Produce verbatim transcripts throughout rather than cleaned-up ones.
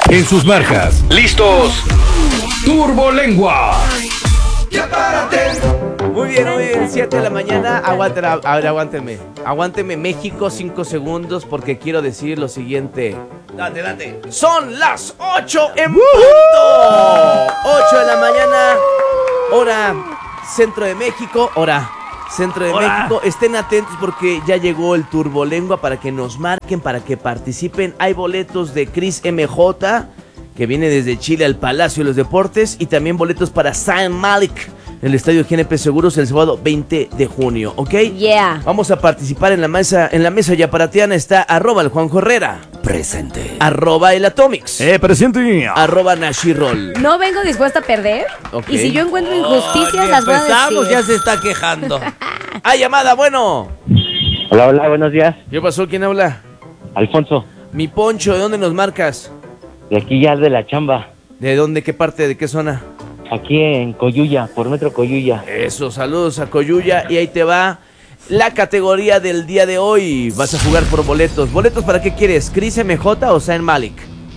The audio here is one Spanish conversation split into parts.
En sus marcas. ¿Listos? Turbolengua. Ya párate. Muy bien, muy bien, siete de la mañana. Aguanten, a ver, aguántenme. Aguántenme México, cinco segundos, porque quiero decir lo siguiente. Date, date. Son las ocho en punto. ocho de la mañana, hora centro de México, hora centro de Hola. México. Estén atentos porque ya llegó el Turbolengua para que nos marquen, para que participen. Hay boletos de Chris M J, que viene desde Chile al Palacio de los Deportes, y también boletos para Zayn Malik en el estadio G N P Seguros el sábado veinte de junio, ¿ok? Yeah. Vamos a participar en la mesa, en la mesa yaparatiana está arroba el Juanjo Herrera, Presente. arroba el Atomics, Eh, presente. arroba Nashirol. No vengo dispuesta a perder. Ok. Y si yo encuentro injusticias, las voy a Empezamos, decir. ya se está quejando. ¡Ah, llamada, bueno! Hola, hola, buenos días. ¿Qué pasó? ¿Quién habla? Alfonso, Mi Poncho, ¿de dónde nos marcas? de aquí ya de la chamba. ¿De dónde? ¿Qué parte? ¿De qué zona? Aquí en Coyuya, por Metro Coyuya. Eso, saludos a Coyuya. Y ahí te va la categoría del día de hoy. Vas a jugar por boletos. ¿Boletos para qué quieres? ¿Chris M J o Zayn Malik?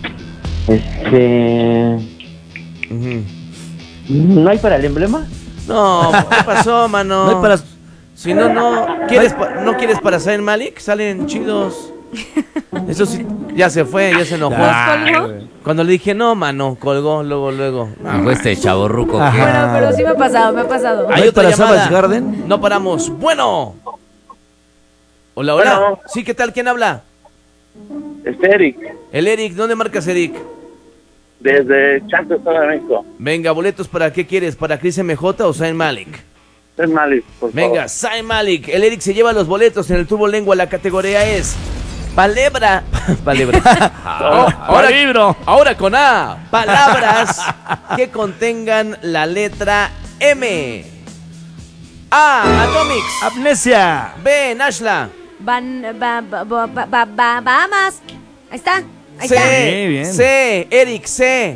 Este... Ujú. ¿No hay para el emblema? No, ¿qué pasó, mano? No hay para- Si no, no. ¿Quieres pa- ¿No quieres para Zayn Malik? Salen chidos. Eso sí, ya se fue, ya se enojó. Ah, ¿colgó? Cuando le dije no, mano, colgó, luego, luego. Ah, fue este chavorruco. ¿Qué? Bueno, pero sí me ha pasado, me ha pasado. Hay ¿No hay otra para llamada. Savage Garden? No paramos. Bueno. Hola, hola. Bueno. Sí, ¿qué tal? ¿Quién habla? Este Eric, El Eric. ¿Dónde marcas, Eric? desde Chanto, Estado de México. Venga, boletos para qué quieres, para Chris M J o Zayn Malik. Es Malik, por Venga, Zayn Malik. El Eric se lleva los boletos en el Turbolengua. La categoría es palabra. Palabra. Oh, ahora, libro. ahora con A. Palabras que contengan la letra M. A. Atomics. Amnesia. B. Nashla. Van, ba, ba, ba, ba, ba, ba- Bahamas. Ahí está. Ahí C. está. Sí, bien. C. Eric, C.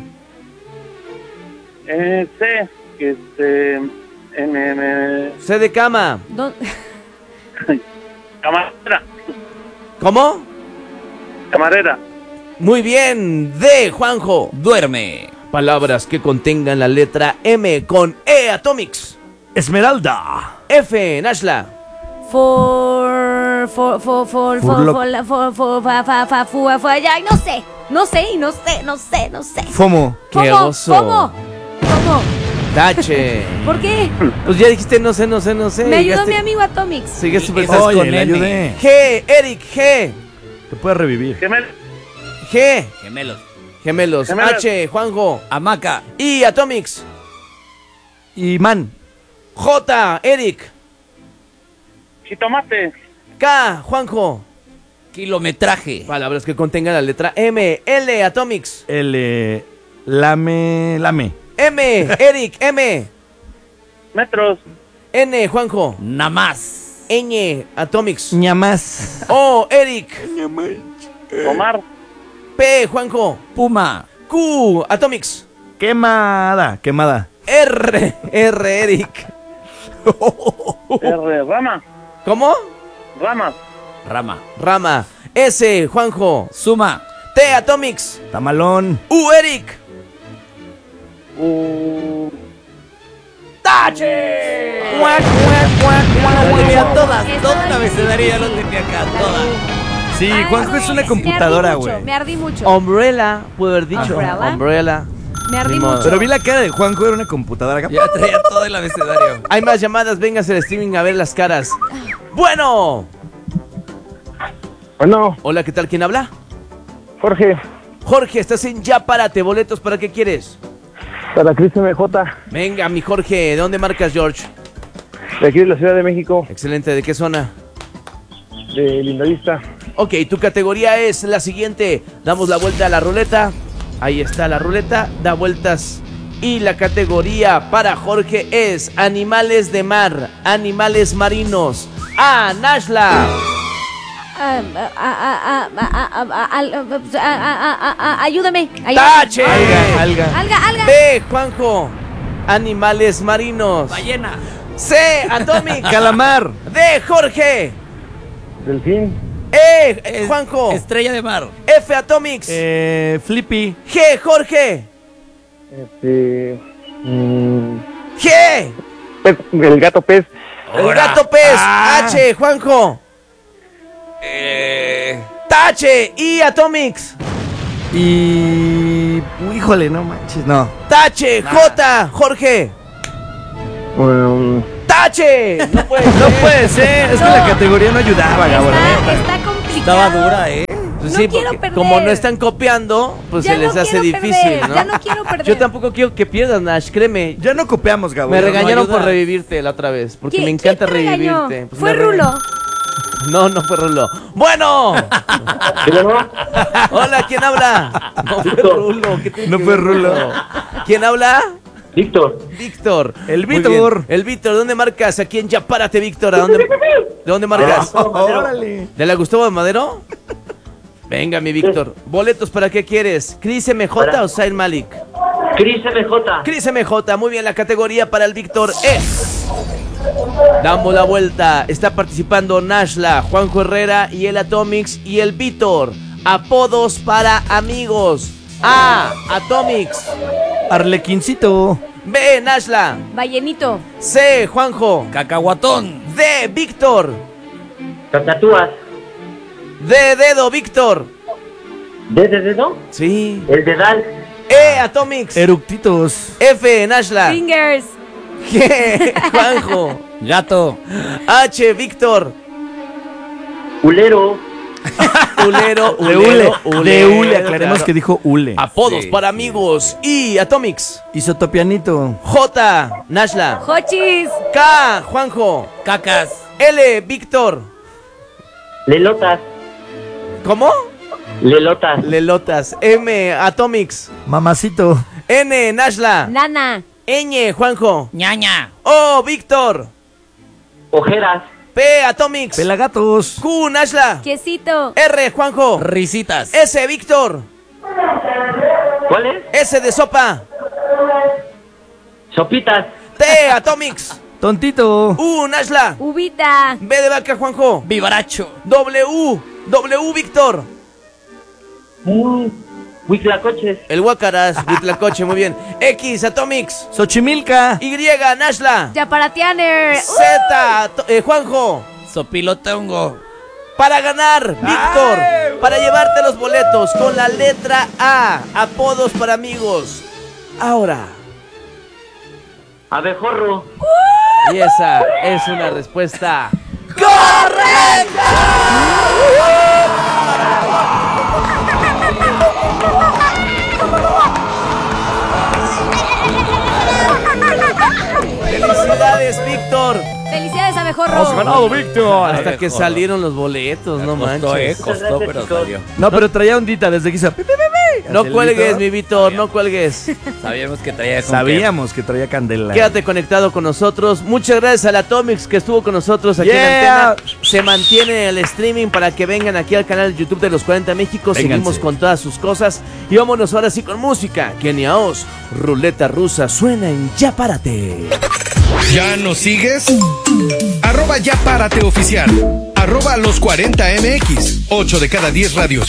Eh, sé que este... M, M, C de cama. ¿Dó- camarera, ¿Cómo? camarera. Muy bien. D. Juanjo. Duerme. Palabras que contengan la letra M con E. Atomics. Esmeralda. F. Nashla. For, for, for, for, for, Furlock. for, la- for, for, fa, fa, fa, fu, fu, ay, no sé. No sé, y no sé, no sé, no sé. Fomo. ¡Qué ¿Cómo? oso! ¿Cómo? ¿Cómo? Tache. ¿Por qué? Pues ya dijiste no sé, no sé, no sé. Me ayudó Llegaste- mi amigo Atomics. Sigue súper Estás Oye, con le M. ayudé. G. Eric, G. Te puedes revivir. Gemel, G. Gemelos. Gemelos. Gemelos. H. Juanjo. Hamaca. I. Atomics. Y man. J. Eric. jitomate, K. Juanjo. Kilometraje. Palabras que contengan la letra M. L. Atomics. El eh, lame. Lame. M. Eric, M. metros, N. Juanjo. Namás. Ñ. Atomics. Ñamas. O. Eric. Omar, P. Juanjo. Puma. Q. Atomics. Quemada. Quemada. R. R. Eric. R, rama, ¿Cómo? rama, Rama. Rama. S. Juanjo. Suma. T. Atomics. Tamalón. U. Eric. U, ¡Tache! Lo tenía todas, toda la abecedaria lo tenía acá, todas. Sí, Ay, Juanjo es una me computadora, ardí mucho, güey. Me ardí mucho. Umbrella, puedo haber dicho. Umbrella. Umbrella. Me ardí Ni modo. mucho. Pero vi la cara de Juanjo, era una computadora acá. Ya traía todo el abecedario. Hay más llamadas, vengas al streaming a ver las caras. Bueno. bueno, Hola, ¿qué tal? ¿Quién habla? Jorge, Jorge, estás en Ya Párate. ¿Boletos para qué quieres? para Chris M J, Venga, mi Jorge. ¿De dónde marcas, George? de aquí de la Ciudad de México, Excelente. ¿De qué zona? de Lindavista. Ok, tu categoría es la siguiente. Damos la vuelta a la ruleta. Ahí está la ruleta. Da vueltas. Y la categoría para Jorge es animales de mar, animales marinos. A. Nashla. Ah, ah, ah, ah, ah, ah, ah, ah, al- ah, ah, ah, ah, ah, Ayúdame. ayúdame. Tache. Alga, alga. Alga, alga. B. Juanjo. Animales marinos. Ballena. C. Atomic. Calamar. D. Jorge. Delfín, E, Es- Juanjo. Estrella de mar. F, Atomics. Eh, Flippy. G, Jorge. Este. mm, G, pez, el gato pez. el gato pez. Ah. H, Juanjo. Eh, Tache, I, Atomics. Y... Híjole, no manches, no. Tache, J, Jorge. Um, Tache. No puede No ser. puede ser, es que la categoría no ayudaba, Gabo. la Está, neta. está complicado. estaba dura, ¿eh? Pues No sí, quiero porque perder. como no están copiando, pues Ya se les no hace quiero difícil, perder, ¿no? ya no quiero perder. Yo tampoco quiero que pierdas, Nash, créeme. Ya no copiamos, Gabo. Me No regañaron ayuda. por revivirte la otra vez, porque ¿Quién- me encanta quién te regañó? revivirte. Pues Fue me rega- Rulo. No, no fue Rulo. Bueno. Hola, ¿quién habla? No fue Rulo. ¿qué tiene No que fue ver Rulo. Rulo? ¿Quién habla? Víctor, Víctor. El Muy Víctor. bien. El Víctor, ¿dónde marcas? Aquí en Ya Párate, Víctor. ¿A dónde, ¿De dónde marcas? Órale. ¿De la Gustavo Madero? Venga, mi Víctor. ¿Boletos para qué quieres? ¿Chris M J Para- o Zayn Malik? Cris M J. Chris M J, muy bien, la categoría para el Víctor es... Damos la vuelta, está participando Nashla, Juanjo Herrera y el Atomics y el Víctor. Apodos para amigos. A, Atomics. Arlequincito. B, Nashla. Ballenito. C, Juanjo. Cacahuatón. D, Víctor. Cacatúas. D, Dedo, Víctor. ¿De de dedo? Sí. El dedal. E, Atomics. Eructitos. F, Nashla. Fingers. G, Juanjo. Gato. H, Víctor. Ulero. Ulero, De ulero, hule. De hule. Aclaremos claro. que dijo hule. Apodos Sí, para sí. amigos. Y Atomics. Isotopianito. J, Nashla. Hochis. K, Juanjo. Cacas. L, Víctor. Lelotas. ¿Cómo? Lelotas. Lelotas. M, Atomics. Mamacito. N, Nashla. Nana. Ñ, Juanjo. Ñaña. O, Víctor. Ojeras. P, Atomics. Pelagatos. Q, Nashla. Quesito. R, Juanjo. Risitas. S, Víctor. ¿Cuál es? S de sopa. Sopitas. T, Atomics. Tontito. U, Nashla. Ubita. B de vaca, Juanjo. Vivaracho. W, W, Víctor. Mm, Huitlacoches. El Huacaras, Huitlacoche, muy bien. X, Atomics. Xochimilca. Y, Nashla. Yaparatianer. Z, to- eh, Juanjo. Sopilotongo. Para ganar, Víctor. Para llevarte los boletos con la letra A. Apodos para amigos. Ahora. Abejorro. Y esa es una respuesta. ¡Felicidades, Víctor! Felicidades, abejorro. Víctor. Hasta que salieron los boletos, no Costó, eh, manches. costó, pero salió. No, pero traía ondita desde que hizo. pi, pi, pi, pi. No Hacia el cuelgues, Víctor. mi Víctor, no cuelgues. Sabíamos que traía con Sabíamos que traía candela. Quédate conectado con nosotros. Muchas gracias al Atomics que estuvo con nosotros aquí Yeah. en Antena. Se mantiene el streaming para que vengan aquí al canal de YouTube de Los cuarenta México. Vénganse. Seguimos con todas sus cosas. Y vámonos ahora sí con música. Kenia Oz, Ruleta Rusa, suena en Ya Párate. ¿Ya nos sigues? Arroba Ya Párate Oficial. Arroba Los cuarenta M X. ocho de cada diez radios